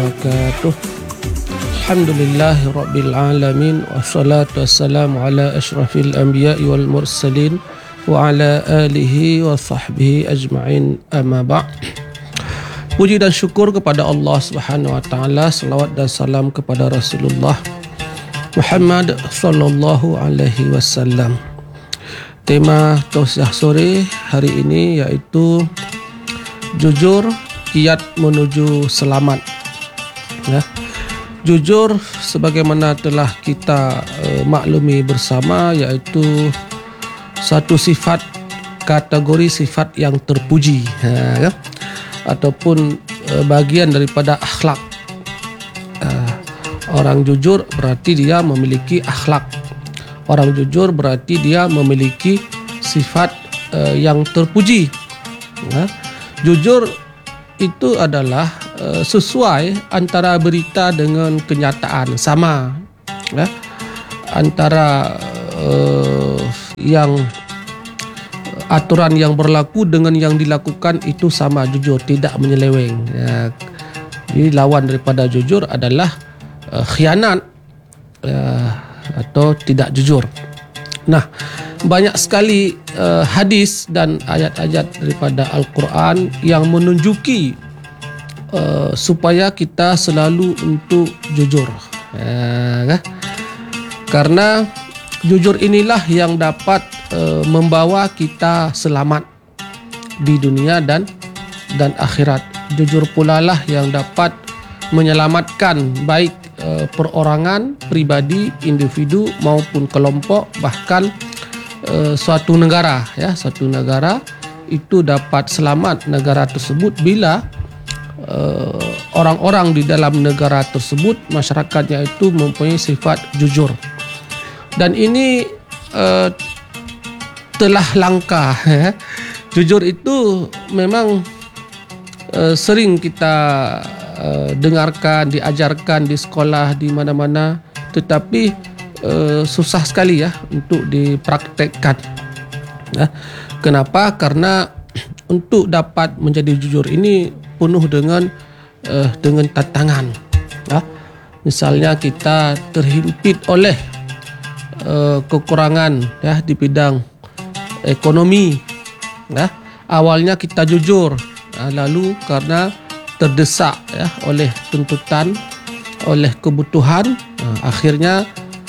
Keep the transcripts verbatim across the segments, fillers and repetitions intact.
wabarakatuh. Alhamdulillahi rabbil alamin, wassalatu wassalamu ala asyrafil anbiya'i wal mursalin wa ala alihi wa sahbihi ajma'in, amma ba'. Puji dan syukur kepada Allah Subhanahu wa taala, selawat dan salam kepada Rasulullah Muhammad sallallahu alaihi wasallam. Tema tausiah sore hari ini iaitu jujur kiat menuju selamat. Ya. Jujur sebagaimana telah kita uh, maklumi bersama iaitu satu sifat kategori sifat yang terpuji, ha, ya? Ataupun uh, bagian daripada akhlak. Uh, orang jujur berarti dia memiliki akhlak. Orang jujur berarti dia memiliki sifat uh, yang terpuji. Ya. Jujur itu adalah uh, sesuai antara berita dengan kenyataan, sama, ya? Antara uh, yang aturan yang berlaku dengan yang dilakukan itu sama, jujur, tidak menyeleweng, ya. Jadi lawan daripada jujur adalah uh, khianat uh, atau tidak jujur. Nah, banyak sekali uh, hadis dan ayat-ayat daripada Al-Quran yang menunjuki uh, supaya kita selalu untuk jujur. Uh, karena jujur inilah yang dapat uh, membawa kita selamat di dunia dan dan akhirat. Jujur pula lah yang dapat menyelamatkan baik uh, perorangan, pribadi, individu maupun kelompok, bahkan Uh, suatu negara, ya, suatu negara itu dapat selamat negara tersebut bila uh, orang-orang di dalam negara tersebut, masyarakatnya itu mempunyai sifat jujur. Dan ini uh, telah langka, ya. Jujur itu memang uh, sering kita uh, dengarkan, diajarkan di sekolah, di mana-mana, tetapi Uh, susah sekali, ya, untuk dipraktekkan. Ya. Kenapa? Karena untuk dapat menjadi jujur ini penuh dengan uh, dengan tantangan. Ya. Misalnya kita terhimpit oleh uh, kekurangan, ya, di bidang ekonomi. Ya. Awalnya kita jujur, ya, lalu karena terdesak, ya, oleh tuntutan, oleh kebutuhan, uh, akhirnya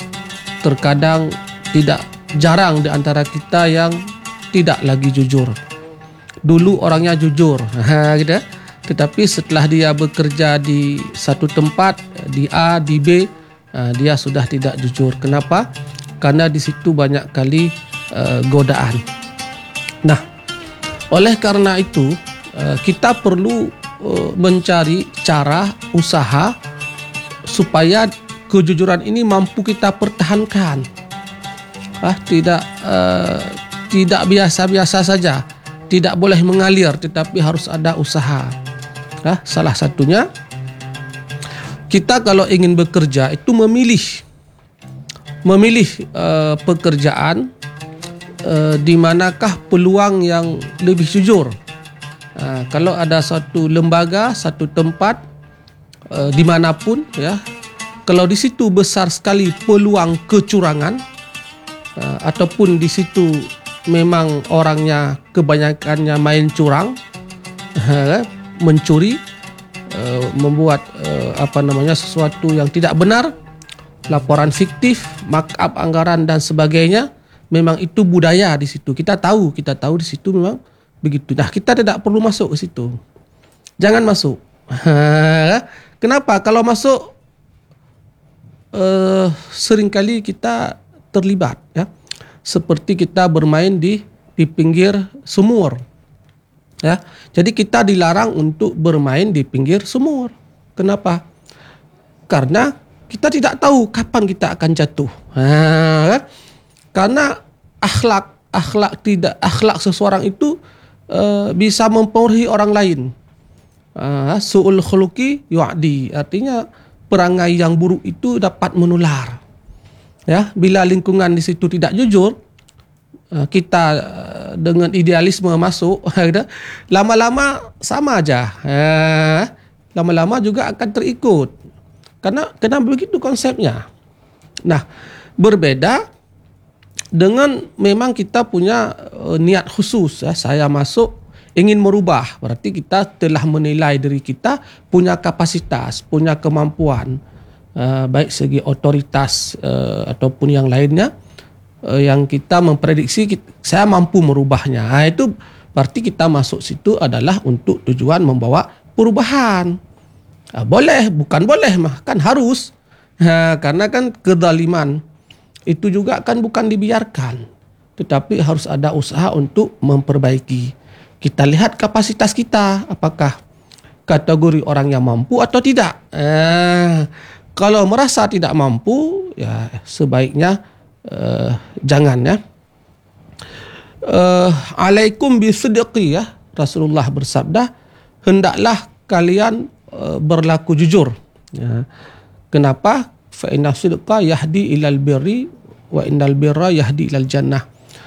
terkadang tidak jarang di antara kita yang tidak lagi jujur. Dulu orangnya jujur, ha, gitu, tetapi setelah dia bekerja di satu tempat, di A, di B, dia sudah tidak jujur. Kenapa? Karena di situ banyak kali uh, godaan. Nah, oleh karena itu uh, kita perlu uh, mencari cara, usaha supaya kejujuran ini mampu kita pertahankan. Ah, tidak uh, tidak biasa-biasa saja, tidak boleh mengalir, tetapi harus ada usaha. Ah, salah satunya kita kalau ingin bekerja itu memilih memilih uh, pekerjaan uh, di manakah peluang yang lebih jujur. Uh, kalau ada satu lembaga, satu tempat uh, dimanapun, ya, kalau di situ besar sekali peluang kecurangan uh, ataupun di situ memang orangnya kebanyakannya main curang, uh, mencuri, uh, membuat uh, apa namanya sesuatu yang tidak benar, laporan fiktif, markup anggaran dan sebagainya, memang itu budaya di situ. Kita tahu, kita tahu di situ memang begitu. Nah, kita tidak perlu masuk ke situ. Jangan masuk. Kenapa? Kalau masuk Uh, seringkali kita terlibat, ya, seperti kita bermain di di pinggir sumur, ya. Jadi kita dilarang untuk bermain di pinggir sumur. Kenapa? Karena kita tidak tahu kapan kita akan jatuh. Ha, karena akhlak akhlak tidak akhlak seseorang itu uh, bisa mempengaruhi orang lain. Uh, su'ul khuluqi yu'di, artinya perangai yang buruk itu dapat menular. Ya, bila lingkungan di situ tidak jujur, kita dengan idealisme masuk, lama-lama sama aja. lama-lama juga akan terikut. Karena kenapa begitu konsepnya? Nah, berbeda dengan memang kita punya uh, niat khusus. Ya. Saya masuk ingin merubah. Berarti kita telah menilai diri kita punya kapasitas, punya kemampuan. Uh, baik segi otoritas uh, ataupun yang lainnya. Uh, yang kita memprediksi kita, saya mampu merubahnya. Nah, itu berarti kita masuk situ adalah untuk tujuan membawa perubahan. Uh, boleh, bukan boleh mah, kan harus. Uh, karena kan kezaliman itu juga kan bukan dibiarkan. Tetapi harus ada usaha untuk memperbaiki. Kita lihat kapasitas kita, apakah kategori orang yang mampu atau tidak. Uh, kalau merasa tidak mampu, ya sebaiknya uh, jangan ya. Uh, alaikum bisidqi ya. Rasulullah bersabda, hendaklah kalian uh, berlaku jujur. Ya. Kenapa? Fa inna sidqa yahdi ilal birri wa innal birra yahdi ilal jannah.